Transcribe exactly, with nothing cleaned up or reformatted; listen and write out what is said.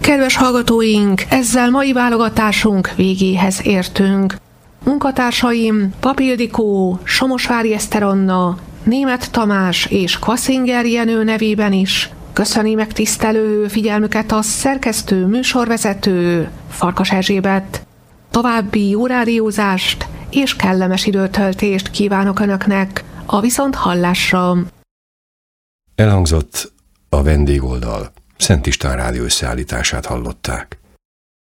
Kedves hallgatóink, ezzel mai válogatásunk végéhez értünk. Munkatársaim Papi Ildikó, Somosvári Eszter Anna, Németh Tamás és Kvaszinger Jenő nevében is köszöni megtisztelő figyelmüket a szerkesztő, műsorvezető Farkas Erzsébet. További jó rádiózást és kellemes időtöltést kívánok Önöknek a viszonthallásra. Elhangzott a vendégoldal. Szent István rádió összeállítását hallották.